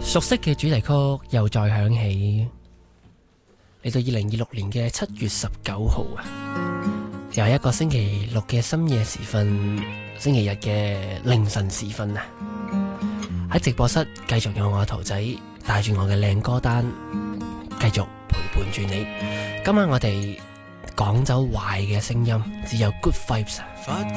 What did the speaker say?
熟悉嘅主題曲又再響起，嚟到2026年嘅7月19號啊，又係一個星期六嘅深夜時分，星期日嘅凌晨時分啊！喺直播室繼續有我桃仔帶住我嘅靚歌單，繼續陪伴住你。今晚我哋廣州壞嘅聲音只有 Good Vibes。